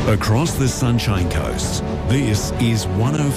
Across the Sunshine Coast, this is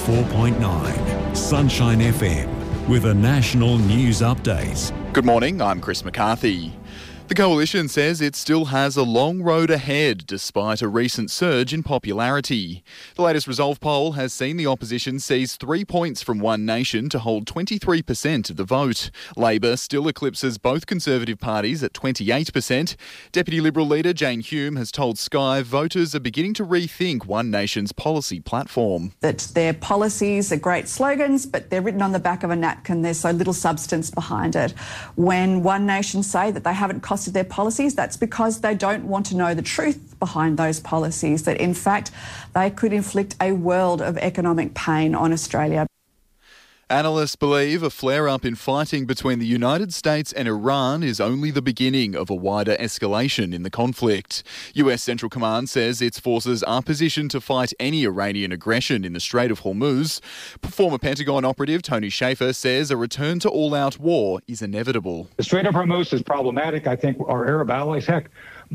104.9 Sunshine FM with a national news update. Good morning, I'm Chris McCarthy. The Coalition says it still has a long road ahead despite a recent surge in popularity. The latest Resolve poll has seen the opposition seize 3 points from One Nation to hold 23% of the vote. Labor still eclipses both Conservative parties at 28%. Deputy Liberal leader Jane Hume has told Sky voters are beginning to rethink One Nation's policy platform. That their policies are great slogans, but they're written on the back of a napkin. There's so little substance behind it. When One Nation say that they haven't costed their policies, that's because they don't want to know the truth behind those policies, that in fact they could inflict a world of economic pain on Australia. Analysts believe a flare-up in fighting between the United States and Iran is only the beginning of a wider escalation in the conflict. US Central Command says its forces are positioned to fight any Iranian aggression in the Strait of Hormuz. Former Pentagon operative Tony Shaffer says a return to all-out war is inevitable. The Strait of Hormuz is problematic. I think our Arab allies, heck,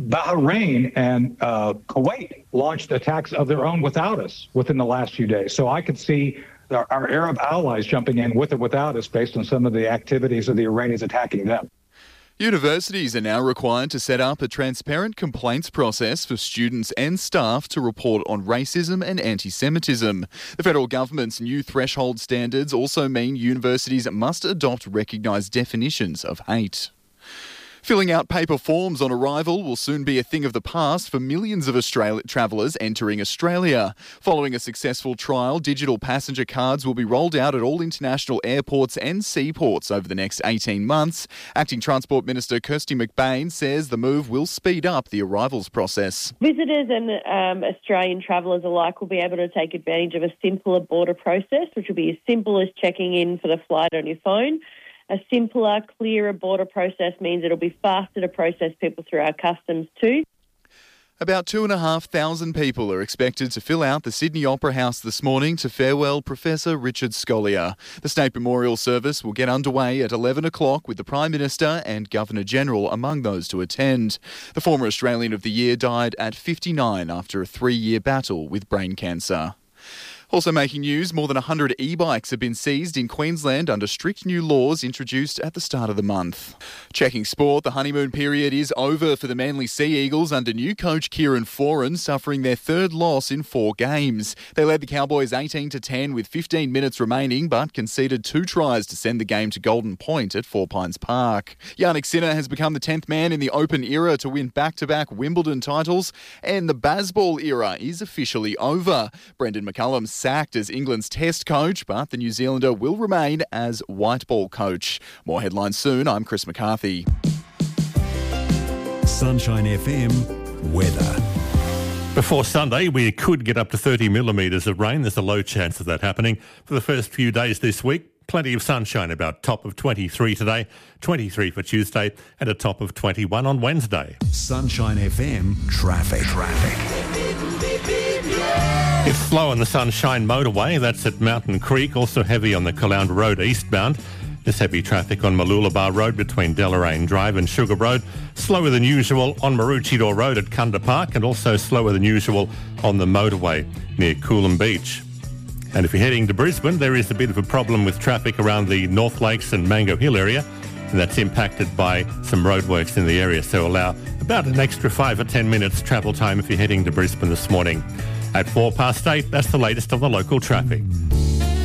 Bahrain and Kuwait launched attacks of their own without us within the last few days. So I could see our Arab allies jumping in with or without us based on some of the activities of the Iranians attacking them. Universities are now required to set up a transparent complaints process for students and staff to report on racism and anti-Semitism. The federal government's new threshold standards also mean universities must adopt recognised definitions of hate. Filling out paper forms on arrival will soon be a thing of the past for millions of travellers entering Australia. Following a successful trial, digital passenger cards will be rolled out at all international airports and seaports over the next 18 months. Acting Transport Minister Kirsty McBain says the move will speed up the arrivals process. Visitors and Australian travellers alike will be able to take advantage of a simpler border process, which will be as simple as checking in for the flight on your phone. A simpler, clearer border process means it'll be faster to process people through our customs too. About 2,500 people are expected to fill out the Sydney Opera House this morning to farewell Professor Richard Scolyer. The State Memorial Service will get underway at 11 o'clock with the Prime Minister and Governor-General among those to attend. The former Australian of the Year died at 59 after a 3-year battle with brain cancer. Also making news, more than 100 e-bikes have been seized in Queensland under strict new laws introduced at the start of the month. Checking sport, the honeymoon period is over for the Manly Sea Eagles under new coach Kieran Foran, suffering their third loss in 4 games. They led the Cowboys 18-10 with 15 minutes remaining, but conceded 2 tries to send the game to Golden Point at Four Pines Park. Yannick Sinner has become the 10th man in the Open era to win back-to-back Wimbledon titles, and the Bazball era is officially over. Brendan McCullum sacked as England's test coach, but the New Zealander will remain as white ball coach. More headlines soon. I'm Chris McCarthy. Sunshine FM weather. Before Sunday, we could get up to 30 millimetres of rain. There's a low chance of that happening for the first few days this week. Plenty of sunshine, about top of 23 today, 23 for Tuesday, and a top of 21 on Wednesday. Sunshine FM traffic. It's slow on the Sunshine Motorway. That's at Mountain Creek. Also heavy on the Caloundra Road eastbound. There's heavy traffic on Mooloolaba Road between Deloraine Drive and Sugar Road. Slower than usual on Maroochydore Road at Kunda Park, and also slower than usual on the motorway near Coolum Beach. And if you're heading to Brisbane, there is a bit of a problem with traffic around the North Lakes and Mango Hill area, and that's impacted by some roadworks in the area, so allow about an extra 5 or 10 minutes travel time if you're heading to Brisbane this morning. At 8:04, that's the latest on the local traffic.